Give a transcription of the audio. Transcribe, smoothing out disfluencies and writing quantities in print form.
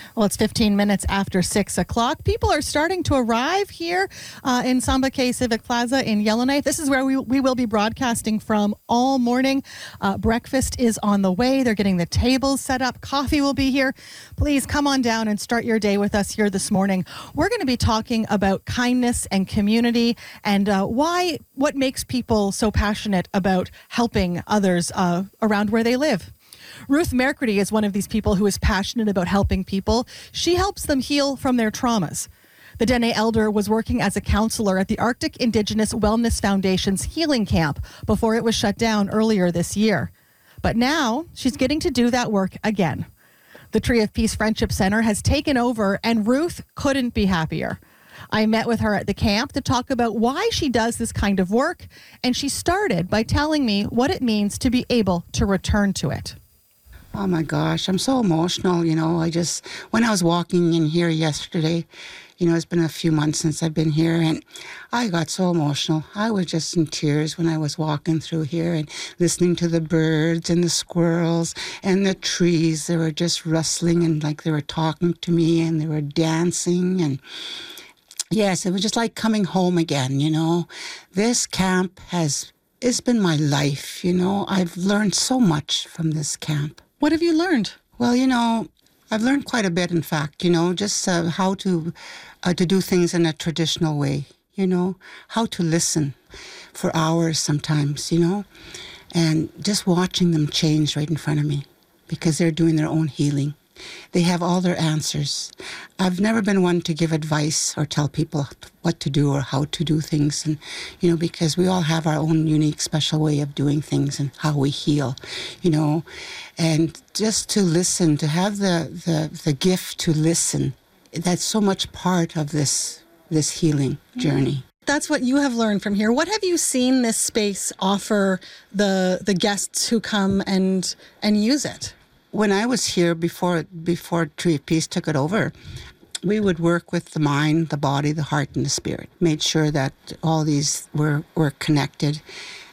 Well, it's 15 minutes after 6 o'clock. People are starting to arrive here in Samba K Civic Plaza in Yellowknife. This is where we will be broadcasting from all morning. Breakfast is on the way. They're getting the tables set up. Coffee will be here. Please come on down and start your day with us here this morning. We're going to be talking about kindness and community and what makes people so passionate about helping others around where they live. Ruth Mercredi is one of these people who is passionate about helping people. She helps them heal from their traumas. The Dene elder was working as a counselor at the Arctic Indigenous Wellness Foundation's healing camp before it was shut down earlier this year. But now she's getting to do that work again. The Tree of Peace Friendship Center has taken over, and Ruth couldn't be happier. I met with her at the camp to talk about why she does this kind of work, and she started by telling me what it means to be able to return to it. Oh my gosh, I'm so emotional, when I was walking in here yesterday, it's been a few months since I've been here, and I got so emotional. I was just in tears when I was walking through here and listening to the birds and the squirrels and the trees. They were just rustling and like they were talking to me, and they were dancing, and yes, it was just like coming home again, This camp it's been my life, I've learned so much from this camp. What have you learned? Well, I've learned quite a bit, in fact, just how to do things in a traditional way, how to listen for hours sometimes, and just watching them change right in front of me because they're doing their own healing. They have all their answers. I've never been one to give advice or tell people what to do or how to do things, and because we all have our own unique, special way of doing things and how we heal, and just to listen, to have the gift to listen. That's so much part of this healing journey. That's what you have learned from here. What have you seen this space offer the guests who come and use it? When I was here before Tree of Peace took it over, we would work with the mind, the body, the heart, and the spirit. Made sure that all these were connected.